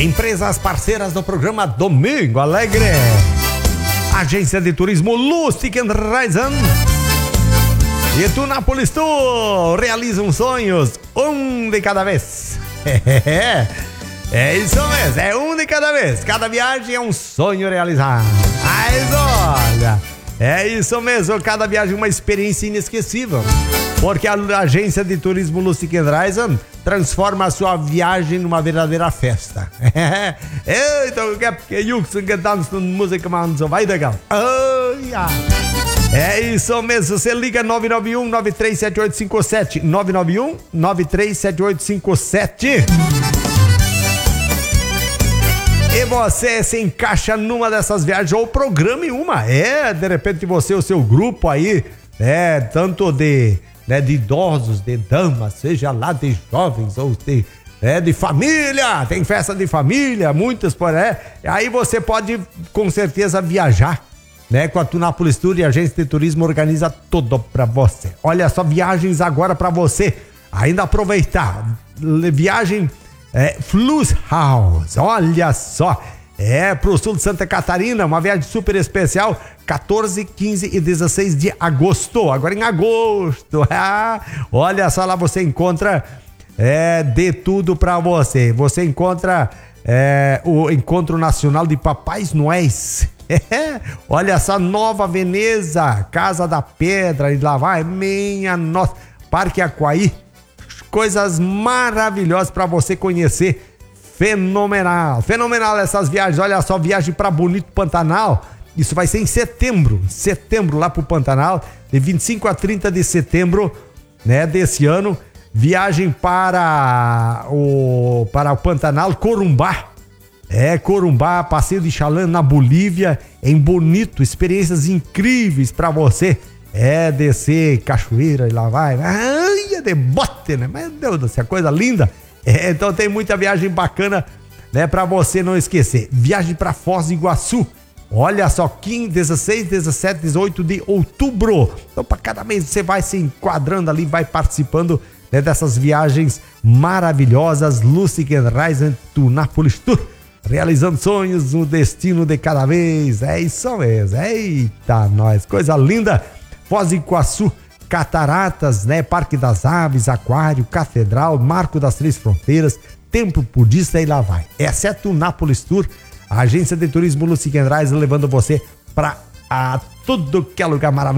Empresas parceiras do programa Domingo Alegre. Agência de Turismo Lustig & Reisen. E Tunápolis Tour. Realizam sonhos, um de cada vez. É isso mesmo, é um de cada vez. Cada viagem é um sonho realizado. Mas olha, é isso mesmo, cada viagem é uma experiência inesquecível. Porque a agência de turismo Lustig & Reisen transforma a sua viagem numa verdadeira festa. Então, que Juxen getanzt und Musik machen so weitergeht. Oh, ja. É isso mesmo, você liga 991-937857, 991-937857. E você se encaixa numa dessas viagens ou programe uma. De repente você, o seu grupo aí, tanto de idosos, de damas, seja lá de jovens ou de família, tem festa de família, muitas aí você pode com certeza viajar, com a Tunápolis Tour, e a agência de turismo organiza tudo pra você. Olha só, viagens agora pra você ainda aproveitar, viagem Flusshaus, olha só, pro sul de Santa Catarina, uma viagem super especial, 14, 15 e 16 de agosto, agora em agosto, olha só, lá você encontra de tudo pra você, você encontra o Encontro Nacional de Papais Noéis, olha só, Nova Veneza, Casa da Pedra, e lá vai, minha nossa, Parque Aquaí, coisas maravilhosas para você conhecer. Fenomenal essas viagens. Olha só, viagem para Bonito Pantanal. Isso vai ser em setembro lá pro Pantanal, de 25 a 30 de setembro, desse ano. Viagem para o Pantanal, Corumbá. Corumbá, passeio de chalã na Bolívia, em Bonito, experiências incríveis para você. Descer cachoeira e lá vai. De bote, né? Meu Deus do céu, coisa linda. Então tem muita viagem bacana, pra você não esquecer. Viagem pra Foz do Iguaçu. Olha só, 15, 16, 17, 18 de outubro. Então, para cada mês você vai se enquadrando ali, vai participando dessas viagens maravilhosas. Lustig & Reisen, Tunápolis Tour. Realizando sonhos, o destino de cada vez. É isso mesmo. Eita, nós, coisa linda. Foz do Iguaçu, Cataratas, Parque das Aves, Aquário, Catedral, Marco das Três Fronteiras, Templo Budista, e lá vai. Essa é a Tunápolis Tour, a agência de turismo Lustig & Reisen, levando você para tudo que é lugar maravilhoso.